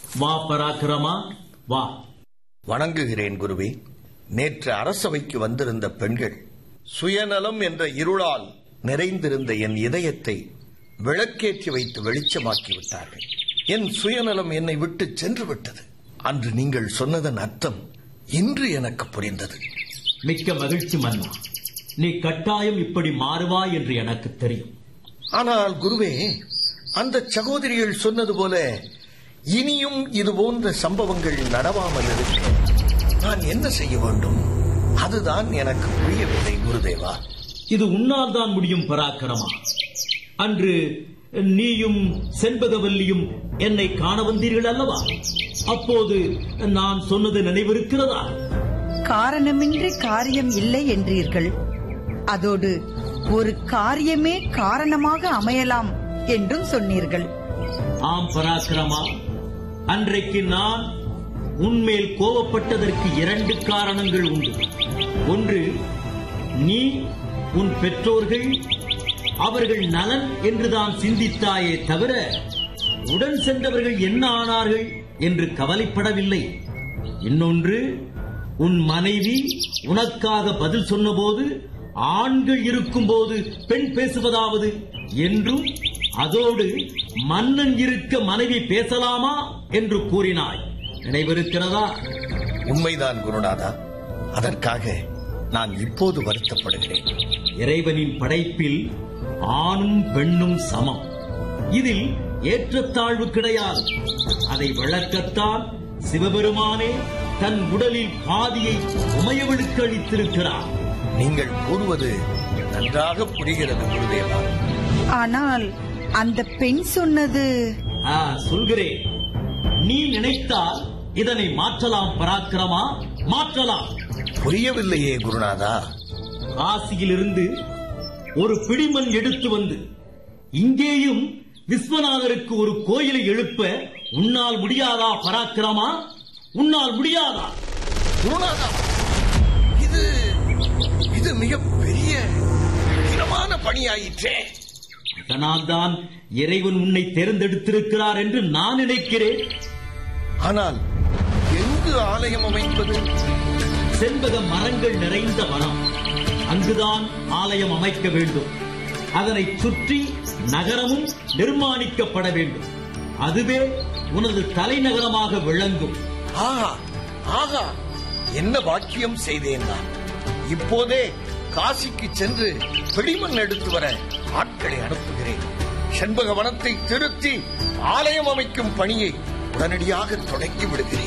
வா பராக்கிரமா, வா. வணங்குகிறேன் குருவே. நேற்று அரசவைக்கு வந்திருந்த பெண்கள் சுயநலம் என்ற இருளால் நிறைந்திருந்த என் இதயத்தை விளக்கேற்றி வைத்து வெளிச்சமாக்கிவிட்டார்கள். என் சுயநலம் என்னை விட்டு சென்று விட்டது. அன்று நீங்கள் சொன்னதன் அர்த்தம் இன்று எனக்கு புரிந்தது. மிக்க மகிழ்ச்சி மன்னா. நீ கட்டாயம் இப்படி மாறுவாய் என்று எனக்கு தெரியும். ஆனால் குருவே, அந்த சகோதரிகள் சொன்னது போல இனியும் இது போன்ற சம்பவங்கள் நடவாமல் இருக்க நான் என்ன செய்ய வேண்டும்? அதுதான் எனக்கு புரியவில்லை குருதேவா. இது உன்னால் தான் முடியும் பராக்கிரமா. அன்று நீயும் செண்பகவல்லியும் என்னை காண வந்தீர்கள் அல்லவா? அப்போது நான் சொன்னது நினைவிருக்கிறதா? காரணமின்றி காரியம் இல்லை என்றீர்கள். அதோடு ஒரு காரியமே காரணமாக அமையலாம் என்றும் சொன்னீர்கள். ஆம் பராக்கிரமா, அன்றைக்கு நான் உன்மேல் கோபப்பட்டதற்கு 2 காரணங்கள் உண்டு. ஒன்று, நீ உன் பெற்றோர்கள் அவர்கள் நலன் என்றுதான் சிந்தித்தாயே தவிர உடன் சென்றவர்கள் என்ன ஆனார்கள் என்று கவலைப்படவில்லை. இன்னொன்று, உன் மனைவி உனக்காக பதில் சொன்னபோது ஆண்கள் இருக்கும் போது பெண் பேசுவதாவது என்றும், அதோடு மன்னன் இருக்க மனைவி பேசலாமா என்று கூறினாய். நினைவிருக்கிறதா? உண்மைதான் குருநாதா. அதற்காக நான் இப்போது வருத்தப்படுகிறேன். இறைவனின் படைப்பில் ஆணும் பெண்ணும் சமம். இதில் ஏற்றத்தாழ்வு கிடையாது. அதை விளக்கத்தான் சிவபெருமானே தன் உடலில் பாதியை உமையவளுக்கு அளித்திருக்கிறார். நீங்கள் கூறுவது நன்றாக புரிகிறது குருதேவா. ஆனால் அந்த பெண் சொன்னது... சொல்கிறேன். நீ நினைத்தால் இதனை மாற்றலாம் பராக்கிரமா, மாற்றலாம். புரியவில்லையே குருநாதா. காசியிலிருந்து ஒரு பிடிமண் எடுத்து வந்து இங்கேயும் விஸ்வநாதருக்கு ஒரு கோயிலை எழுப்ப உன்னால் முடியாதா பராக்கிரமா? உன்னால் முடியாதா? குருநாதா, இது மிக பெரிய கடினமான பணியாயிற்றே. அதனால்தான் இறைவன் உன்னை தேர்ந்தெடுத்திருக்கிறார் என்று நான் நினைக்கிறேன். ஆனால் எங்கு ஆலயம் அமைப்பது? செண்பக மரங்கள் நிறைந்த வனம், அங்குதான் ஆலயம் அமைக்க வேண்டும். அதனை சுற்றி நகரமும் நிர்மாணிக்கப்பட வேண்டும். அதுவே உனது தலைநகரமாக விளங்கும். ஆகா, என்ன பாக்கியம் செய்தேன் நான். இப்போதே காசிக்கு சென்று பிடிமண் எடுத்து வர ஆட்களை அனுப்புகிறேன். செண்பக வனத்தை திருத்தி ஆலயம் அமைக்கும் பணியை உடனடியாக தொடங்கி விடுகிறேன்.